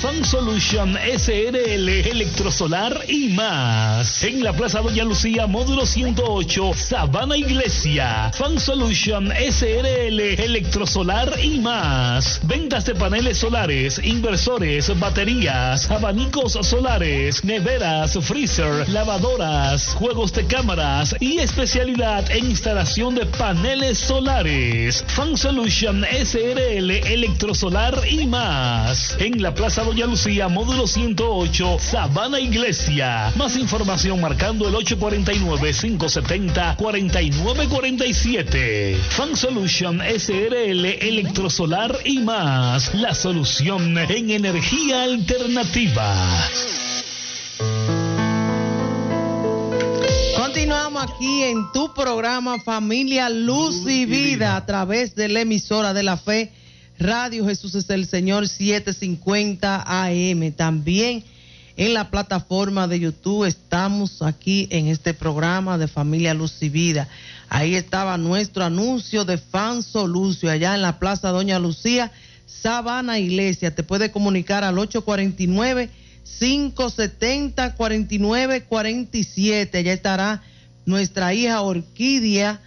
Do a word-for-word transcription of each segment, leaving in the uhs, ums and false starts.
Fan Solution S R L Electrosolar y más. En la Plaza Doña Lucía, módulo ciento ocho, Sabana Iglesia. Fan Solution S R L Electrosolar y más. Ventas de paneles solares, inversores, baterías, abanicos solares, neveras, freezer, lavadoras, juegos de cámaras y especialidad en instalación de paneles solares. Fan Solution S R L Electrosolar y más. En la Plaza Doña Lucía, módulo ciento ocho, Sabana Iglesia. Más información marcando el ocho cuatro nueve, cinco siete cero, cuatro nueve cuatro siete. Fan Solution S R L Electrosolar y más. La solución en energía alternativa. Continuamos aquí en tu programa Familia Luz y Vida a través de la emisora de la fe Radio Jesús es el Señor setecientos cincuenta A M. También en la plataforma de YouTube estamos aquí en este programa de Familia Luz y Vida. Ahí estaba nuestro anuncio de Fan Solucio allá en la Plaza Doña Lucía, Sabana Iglesia. Te puede comunicar al ocho cuatro nueve, cinco siete cero, cuatro nueve cuatro siete. Allá estará nuestra hija Orquídea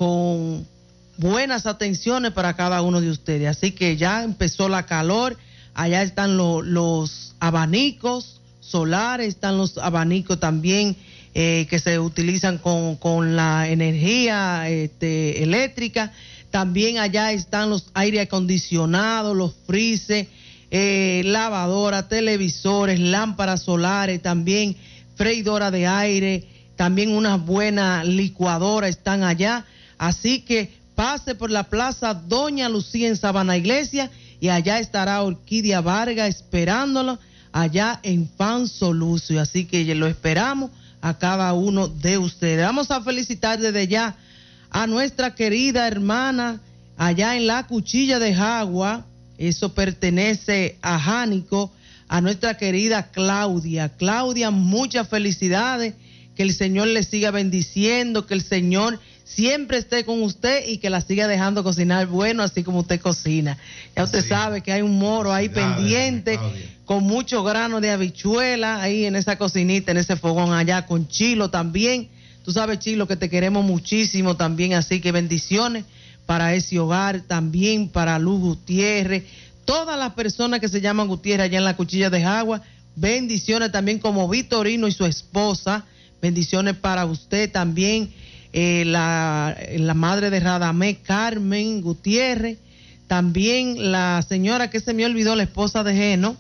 con buenas atenciones para cada uno de ustedes. Así que ya empezó la calor, allá están lo, los abanicos solares, están los abanicos también eh, que se utilizan con, con la energía este, eléctrica. También allá están los aire acondicionados, los freezers, eh, lavadoras, televisores, lámparas solares, también freidora de aire, también unas buenas licuadoras están allá. Así que pase por la Plaza Doña Lucía en Sabana Iglesia y allá estará Orquídea Vargas esperándolo allá en Fan Solucio. Así que lo esperamos a cada uno de ustedes. Vamos a felicitar desde ya a nuestra querida hermana allá en la Cuchilla de Jagua. Eso pertenece a Jánico, a nuestra querida Claudia. Claudia, muchas felicidades, que el Señor le siga bendiciendo, que el Señor siempre esté con usted y que la siga dejando cocinar bueno, así como usted cocina. Ya usted sí sabe que hay un moro ahí pendiente, con mucho grano de habichuela ahí en esa cocinita, en ese fogón allá, con Chilo también. Tú sabes, Chilo, que te queremos muchísimo también, así que bendiciones para ese hogar, también para Luz Gutiérrez, todas las personas que se llaman Gutiérrez allá en la Cuchilla de Jagua, bendiciones también como Vitorino y su esposa, bendiciones para usted también. Eh, la, la madre de Radamé, Carmen Gutiérrez, también la señora que se me olvidó, la esposa de Geno,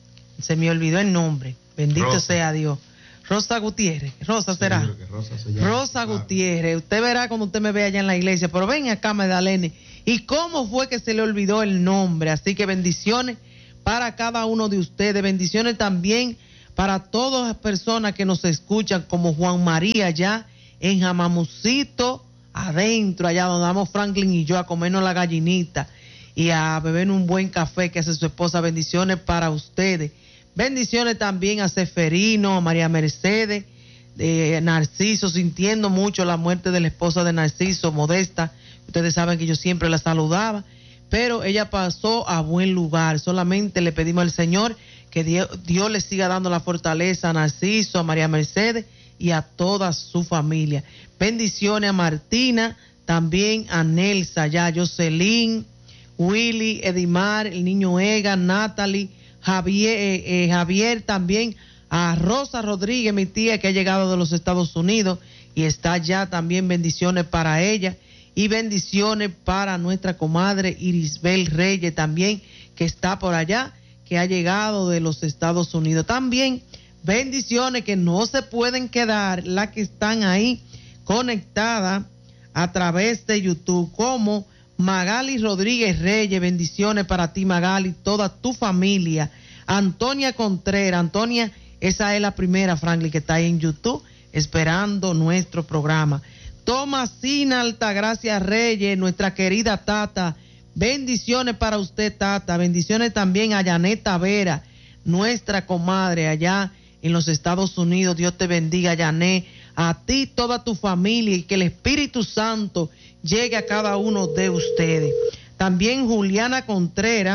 se me olvidó el nombre, bendito Rosa. Sea Dios, Rosa Gutiérrez, Rosa será, sí, Rosa, se llama, Rosa claro. Gutiérrez, usted verá cuando usted me ve allá en la iglesia, pero ven acá, Medalene, y cómo fue que se le olvidó el nombre. Así que bendiciones para cada uno de ustedes, bendiciones también para todas las personas que nos escuchan, como Juan María allá en Jamamucito, adentro, allá donde vamos Franklin y yo a comernos la gallinita y a beber un buen café que hace su esposa. Bendiciones para ustedes. Bendiciones también a Seferino, a María Mercedes, eh, Narciso, sintiendo mucho la muerte de la esposa de Narciso, Modesta. Ustedes saben que yo siempre la saludaba, pero ella pasó a buen lugar. Solamente le pedimos al Señor que Dios, Dios le siga dando la fortaleza a Narciso, a María Mercedes y a toda su familia. Bendiciones a Martina, también a Nelsa, ya Jocelyn, Willy, Edimar, el niño Ega, Natalie, Javier, eh, eh, Javier también, a Rosa Rodríguez, mi tía que ha llegado de los Estados Unidos y está ya también, bendiciones para ella y bendiciones para nuestra comadre Irisbel Reyes también, que está por allá, que ha llegado de los Estados Unidos. También bendiciones que no se pueden quedar, las que están ahí conectadas a través de YouTube, como Magali Rodríguez Reyes, bendiciones para ti, Magali, toda tu familia. Antonia Contreras, Antonia, esa es la primera, Franklin, que está ahí en YouTube, esperando nuestro programa. Tomasina Altagracia Reyes, nuestra querida Tata, bendiciones para usted, Tata, bendiciones también a Yaneta Vera, nuestra comadre allá en los Estados Unidos. Dios te bendiga, Yané, a ti, toda tu familia, y que el Espíritu Santo llegue a cada uno de ustedes. También Juliana Contreras,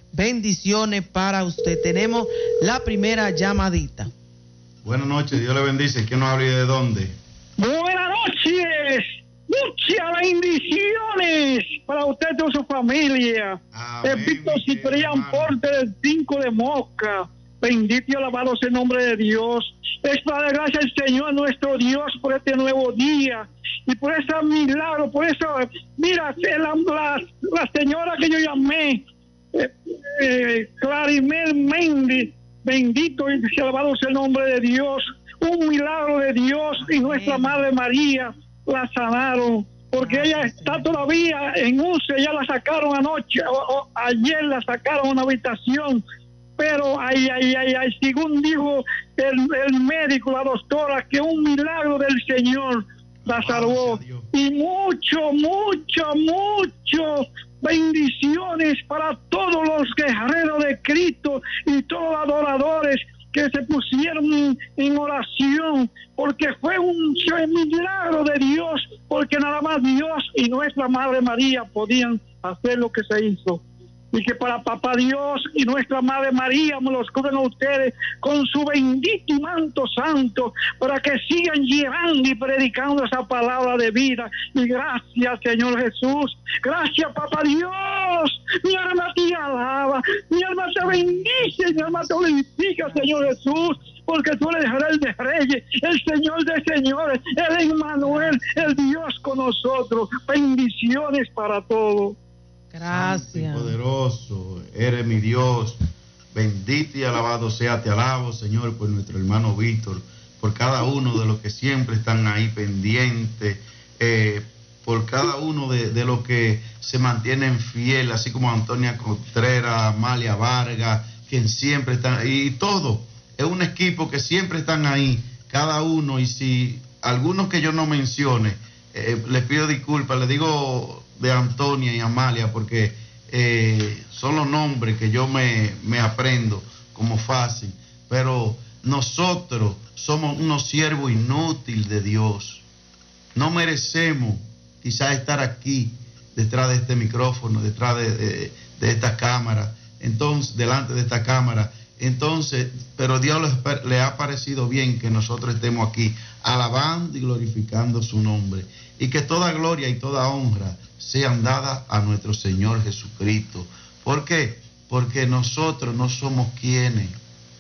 Bendiciones para usted. Tenemos la primera llamadita. Buenas noches, Dios le bendice. ¿Quién nos habla y de dónde? Buenas noches, muchas bendiciones para usted y toda su familia. Amén, Es Víctor mi Ciprián hermano. Porte del cinco de Moca. Bendito y alabado sea el nombre de Dios. Es para dar gracias al Señor nuestro Dios por este nuevo día y por ese milagro, por eso, mira, la, la, la señora que yo llamé, eh, eh, Clarimel Méndez, bendito y alabado sea el nombre de Dios, un milagro de Dios, y nuestra Madre María la sanaron, porque ella está todavía en U C E, ya la sacaron anoche, o, o, ayer la sacaron a una habitación, pero ay, ay, ay, ay, según dijo el, el médico, la doctora, que un milagro del Señor la salvó. Y mucho, mucho, mucho bendiciones para todos los guerreros de Cristo y todos los adoradores que se pusieron en oración, porque fue un milagro de Dios, porque nada más Dios y nuestra Madre María podían hacer lo que se hizo. Y que para Papá Dios y nuestra Madre María me los cubren a ustedes con su bendito y manto santo, para que sigan llevando y predicando esa palabra de vida. Y gracias, Señor Jesús. Gracias, Papá Dios. Mi alma te alaba, mi alma te bendice, mi alma te glorifica, Señor Jesús, porque tú eres el Rey de Reyes, el Señor de Señores, el Emmanuel, el Dios con nosotros. Bendiciones para todos. Gracias. Santo y poderoso, eres mi Dios. Bendito y alabado sea, te alabo, Señor, por nuestro hermano Víctor, por cada uno de los que siempre están ahí pendientes, eh, por cada uno de, de los que se mantienen fieles, así como Antonia Contreras, Amalia Vargas, quien siempre están ahí, y todo. Es un equipo que siempre están ahí, cada uno, y si algunos que yo no mencione, eh, les pido disculpas, les digo de Antonia y Amalia, porque eh, son los nombres que yo me, me aprendo como fácil, pero nosotros somos unos siervos inútiles de Dios, no merecemos quizás estar aquí detrás de este micrófono, detrás de, de, de esta cámara, entonces delante de esta cámara, entonces, pero Dios le, le ha parecido bien que nosotros estemos aquí alabando y glorificando su nombre, y que toda gloria y toda honra sean dadas a nuestro Señor Jesucristo. ¿Por qué? Porque nosotros no somos quienes,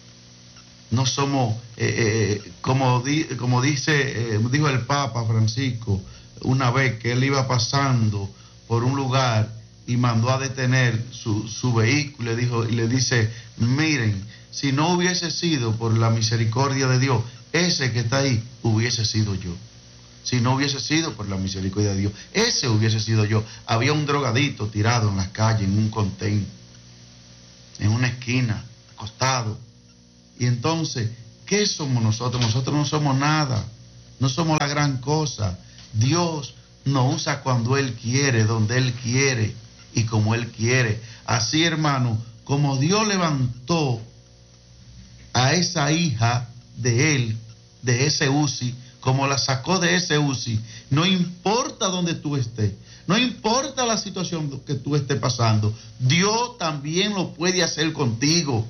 no somos, eh, eh, como, di, como dice, eh, dijo el Papa Francisco una vez que él iba pasando por un lugar y mandó a detener su, su vehículo, y le dijo, y le dice, miren, si no hubiese sido por la misericordia de Dios, ese que está ahí hubiese sido yo. Si no hubiese sido por la misericordia de Dios, ese hubiese sido yo. Había un drogadito tirado en las calles, en un contenedor, en una esquina, acostado. Y entonces, ¿qué somos nosotros? Nosotros no somos nada, no somos la gran cosa. Dios nos usa cuando Él quiere, donde Él quiere y como Él quiere. Así, hermano, como Dios levantó a esa hija de Él, de ese Uzi, como la sacó de ese U C I, no importa dónde tú estés, no importa la situación que tú estés pasando, Dios también lo puede hacer contigo.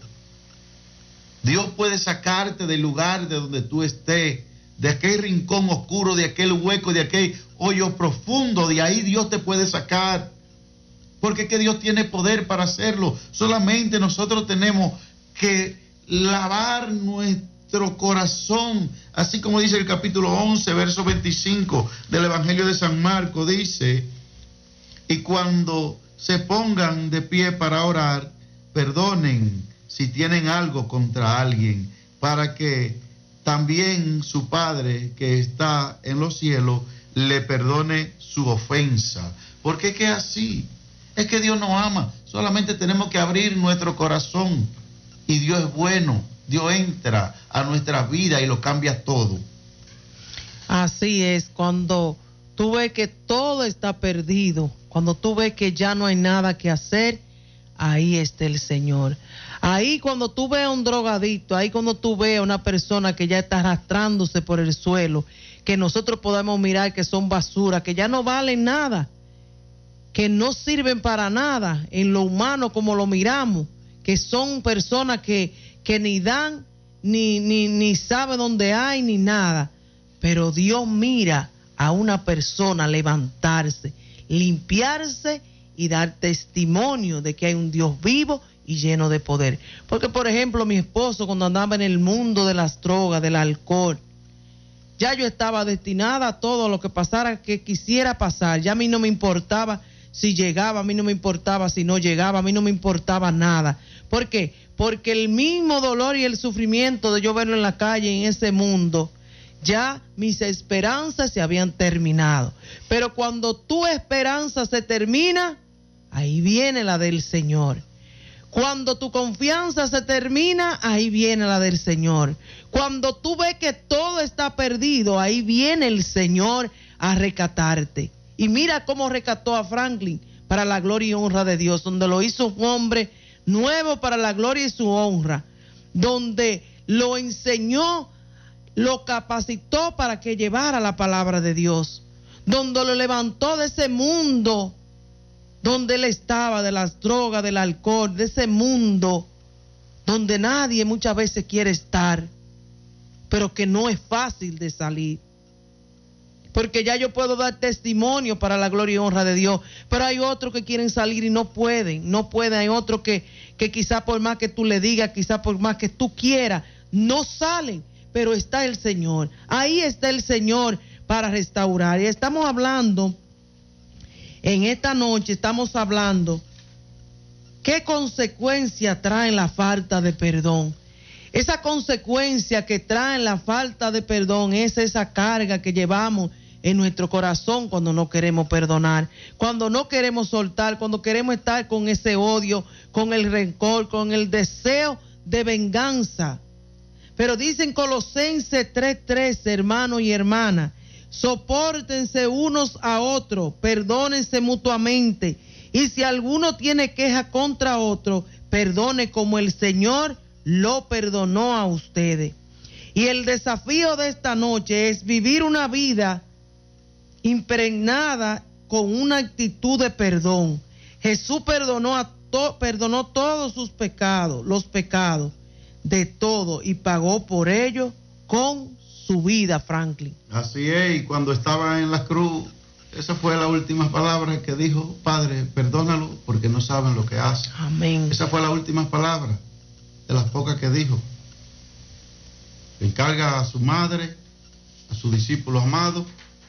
Dios puede sacarte del lugar de donde tú estés, de aquel rincón oscuro, de aquel hueco, de aquel hoyo profundo, de ahí Dios te puede sacar, porque es que Dios tiene poder para hacerlo. Solamente nosotros tenemos que lavar nuestro nuestro corazón, así como dice el capítulo once, verso veinticinco del Evangelio de San Marcos, dice, y cuando se pongan de pie para orar, perdonen si tienen algo contra alguien, para que también su Padre que está en los cielos le perdone su ofensa. ¿Por qué que así? Es que Dios nos ama, solamente tenemos que abrir nuestro corazón, y Dios es bueno. Dios entra a nuestra vida y lo cambia todo. Así es, cuando tú ves que todo está perdido, cuando tú ves que ya no hay nada que hacer, ahí está el Señor. Ahí cuando tú ves a un drogadicto, ahí cuando tú ves a una persona que ya está arrastrándose por el suelo, que nosotros podemos mirar que son basura, que ya no valen nada, que no sirven para nada en lo humano como lo miramos, que son personas que, que ni dan, ni, ni, ni saben dónde hay, ni nada. Pero Dios mira a una persona levantarse, limpiarse y dar testimonio de que hay un Dios vivo y lleno de poder. Porque, por ejemplo, mi esposo, cuando andaba en el mundo de las drogas, del alcohol, ya yo estaba destinada a todo lo que pasara, que quisiera pasar. Ya a mí no me importaba si llegaba, a mí no me importaba si no llegaba, a mí no me importaba nada. ¿Por qué? Porque el mismo dolor y el sufrimiento de yo verlo en la calle, en ese mundo, ya mis esperanzas se habían terminado. Pero cuando tu esperanza se termina, ahí viene la del Señor. Cuando tu confianza se termina, ahí viene la del Señor. Cuando tú ves que todo está perdido, ahí viene el Señor a rescatarte. Y mira cómo rescató a Franklin para la gloria y honra de Dios, donde lo hizo un hombre nuevo para la gloria y su honra, donde lo enseñó, lo capacitó para que llevara la palabra de Dios, donde lo levantó de ese mundo donde él estaba, de las drogas, del alcohol, de ese mundo donde nadie muchas veces quiere estar, pero que no es fácil de salir. Porque ya yo puedo dar testimonio para la gloria y honra de Dios, pero hay otros que quieren salir y no pueden, no pueden. Hay otros que, que quizás por más que tú le digas, quizás por más que tú quieras, no salen, pero está el Señor. Ahí está el Señor para restaurar. Y estamos hablando, en esta noche estamos hablando, ¿qué consecuencia trae la falta de perdón? Esa consecuencia que trae la falta de perdón es esa carga que llevamos en nuestro corazón cuando no queremos perdonar, cuando no queremos soltar, cuando queremos estar con ese odio, con el rencor, con el deseo de venganza. Pero dicen Colosenses tres trece, hermanos y hermanas, sopórtense unos a otros, perdónense mutuamente, y si alguno tiene queja contra otro, perdone como el Señor lo perdonó a ustedes. Y el desafío de esta noche es vivir una vida impregnada con una actitud de perdón. Jesús perdonó a to, perdonó todos sus pecados, los pecados de todo, y pagó por ello con su vida, Franklin. Así es, y cuando estaba en la cruz, esa fue la última palabra que dijo: Padre, perdónalo porque no saben lo que hacen. Amén. Esa fue la última palabra, de las pocas que dijo. Le encarga a su madre, a su discípulo amado,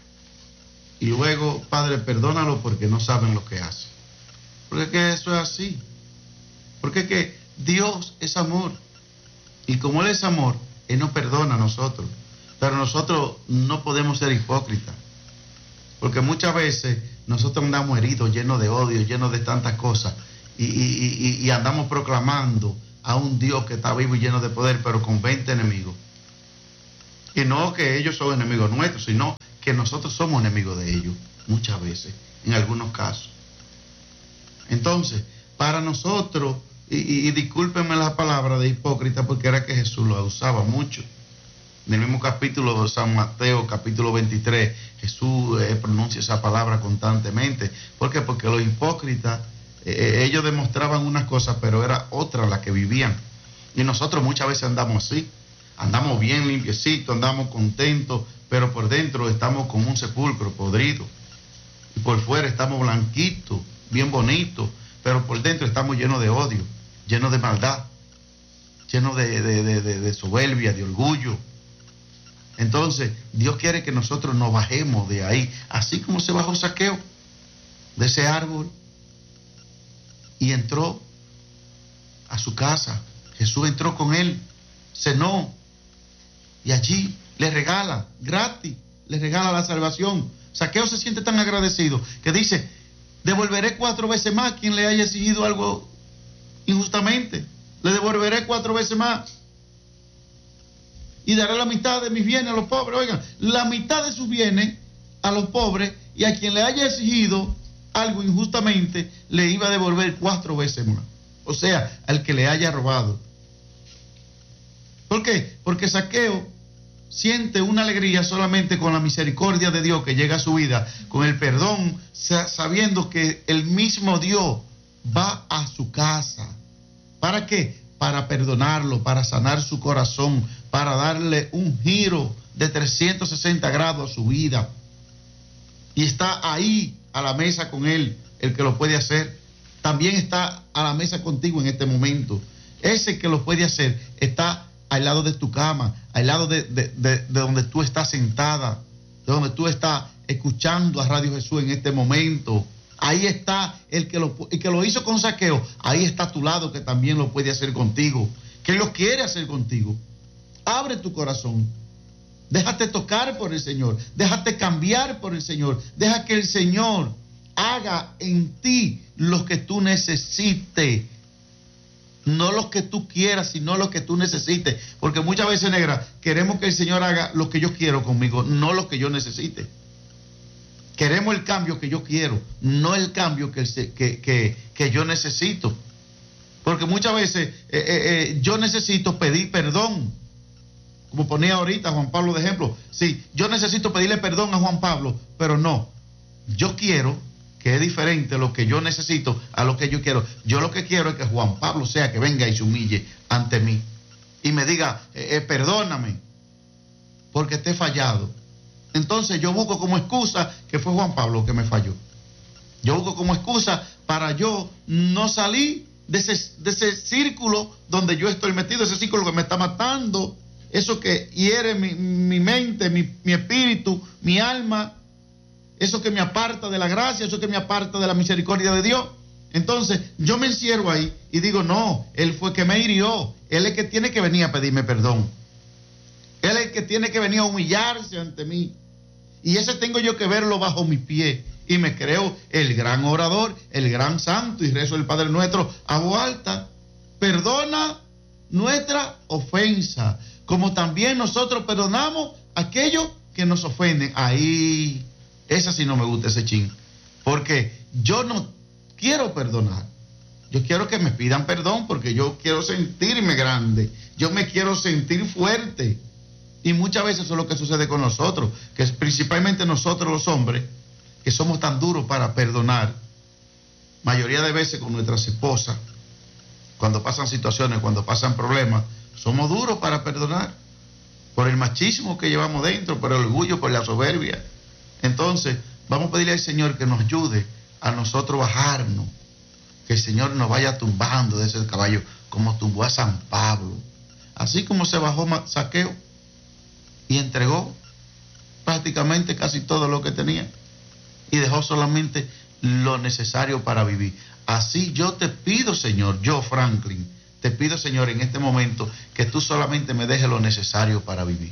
y luego: Padre, perdónalo porque no saben lo que hacen. Porque es que eso es así. Porque es que Dios es amor, y como Él es amor, Él nos perdona a nosotros. Pero nosotros no podemos ser hipócritas, porque muchas veces nosotros andamos heridos, llenos de odio, llenos de tantas cosas, y, y, y, y andamos proclamando a un Dios que está vivo y lleno de poder, pero con veinte enemigos. Y no que ellos son enemigos nuestros, sino que nosotros somos enemigos de ellos, muchas veces, en algunos casos. Entonces, para nosotros, y, y, y discúlpenme la palabra de hipócrita, porque era que Jesús lo usaba mucho. En el mismo capítulo de San Mateo, capítulo veintitrés, Jesús eh, pronuncia esa palabra constantemente. ¿Por qué? Porque los hipócritas, eh, ellos demostraban unas cosas, pero era otra la que vivían. Y nosotros muchas veces andamos así, andamos bien limpiecitos, andamos contentos, pero por dentro estamos como un sepulcro podrido. Y por fuera estamos blanquitos, bien bonitos, pero por dentro estamos llenos de odio, llenos de maldad, llenos de, de, de, de, de soberbia, de orgullo. Entonces, Dios quiere que nosotros nos bajemos de ahí, así como se bajó Zaqueo de ese árbol y entró a su casa. Jesús entró con él, cenó, y allí le regala, gratis, le regala la salvación. Zaqueo se siente tan agradecido que dice: devolveré cuatro veces más quien le haya exigido algo injustamente. Le devolveré cuatro veces más. Y daré la mitad de mis bienes a los pobres. Oigan, la mitad de sus bienes a los pobres, y a quien le haya exigido algo injustamente, le iba a devolver cuatro veces más. O sea, al que le haya robado. ¿Por qué? Porque Zaqueo siente una alegría solamente con la misericordia de Dios que llega a su vida, con el perdón, sabiendo que el mismo Dios va a su casa. ¿Para qué? Para perdonarlo, para sanar su corazón, para darle un giro de trescientos sesenta grados a su vida. Y está ahí a la mesa con él, el que lo puede hacer. También está a la mesa contigo en este momento. Ese que lo puede hacer está al lado de tu cama, al lado de, de, de, de donde tú estás sentada, de donde tú estás escuchando a Radio Jesús en este momento. Ahí está el que lo, el que lo hizo con Zaqueo. Ahí está a tu lado, que también lo puede hacer contigo, que lo quiere hacer contigo. Abre tu corazón. Déjate tocar por el Señor. Déjate cambiar por el Señor. Deja que el Señor haga en ti lo que tú necesites. No lo que tú quieras, sino lo que tú necesites. Porque muchas veces, negra, queremos que el Señor haga lo que yo quiero conmigo, no lo que yo necesite. Queremos el cambio que yo quiero, no el cambio que, que, que, que yo necesito. Porque muchas veces eh, eh, eh, yo necesito pedir perdón. Como ponía ahorita Juan Pablo de ejemplo. Sí, yo necesito pedirle perdón a Juan Pablo, pero no. Yo quiero, que es diferente lo que yo necesito a lo que yo quiero. Yo lo que quiero es que Juan Pablo sea que venga y se humille ante mí y me diga, eh, eh, perdóname porque te he fallado. Entonces yo busco como excusa que fue Juan Pablo que me falló. Yo busco como excusa para yo no salir de ese, de ese círculo donde yo estoy metido, ese círculo que me está matando, eso que hiere mi, mi mente, mi, mi espíritu, mi alma, eso que me aparta de la gracia, eso que me aparta de la misericordia de Dios. Entonces yo me encierro ahí y digo, no, él fue que me hirió, él es que tiene que venir a pedirme perdón. Él es el que tiene que venir a humillarse ante mí. Y ese tengo yo que verlo bajo mi pie. Y me creo el gran orador, el gran santo, y rezo el Padre Nuestro a voz alta. Perdona nuestra ofensa, como también nosotros perdonamos a aquellos que nos ofenden. Ahí, esa sí no me gusta, ese chin. Porque yo no quiero perdonar. Yo quiero que me pidan perdón porque yo quiero sentirme grande. Yo me quiero sentir fuerte. Y muchas veces eso es lo que sucede con nosotros, que es principalmente nosotros los hombres, que somos tan duros para perdonar, mayoría de veces con nuestras esposas, cuando pasan situaciones, cuando pasan problemas, somos duros para perdonar, por el machismo que llevamos dentro, por el orgullo, por la soberbia. Entonces, vamos a pedirle al Señor que nos ayude a nosotros bajarnos, que el Señor nos vaya tumbando de ese caballo, como tumbó a San Pablo, así como se bajó Zaqueo y entregó prácticamente casi todo lo que tenía y dejó solamente lo necesario para vivir. Así yo te pido, Señor, yo Franklin, te pido, Señor, en este momento que tú solamente me dejes lo necesario para vivir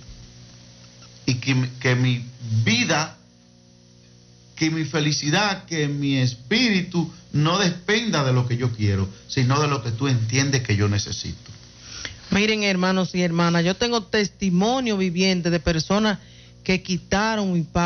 y que, que mi vida, que mi felicidad, que mi espíritu no dependa de lo que yo quiero, sino de lo que tú entiendes que yo necesito. Miren, hermanos y hermanas, yo tengo testimonio viviente de personas que quitaron mi paz.